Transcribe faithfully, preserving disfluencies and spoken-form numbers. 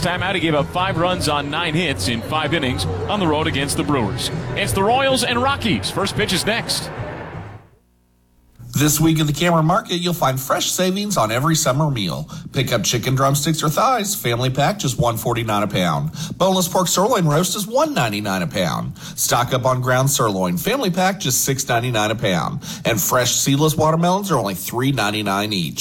timeout, he gave up five runs on nine hits in five innings on the road against the Brewers. It's the Royals and Rockies. First pitch is next. This week at the Cameron Market, you'll find fresh savings on every summer meal. Pick up chicken drumsticks or thighs, family pack just one forty-nine a pound. Boneless pork sirloin roast is one ninety-nine a pound. Stock up on ground sirloin, family pack just six ninety-nine a pound. And fresh seedless watermelons are only three ninety-nine each.